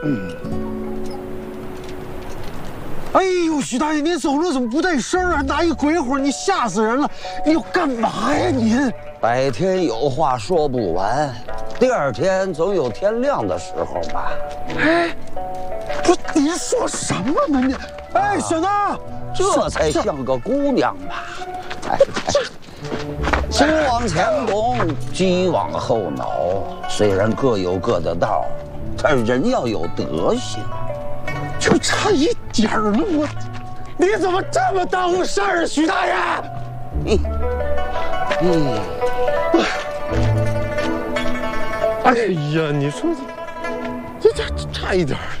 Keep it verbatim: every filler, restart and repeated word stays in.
嗯。哎呦，徐大爷，您走路怎么不带声啊？拿一鬼火，你吓死人了！你要干嘛呀您？ 白天有话说不完，第二天总有天亮的时候吧。 哎，不是您说什么呢你？哎，小娜， 这才像个姑娘吧？哎哎，夫往前拱，鸡往后挠。虽然各有各的道，但人要有德行。 就差一点儿了，我，你怎么这么耽误事儿啊，徐大爷？嗯， 嗯， 哎呀，你说这这这差一点儿。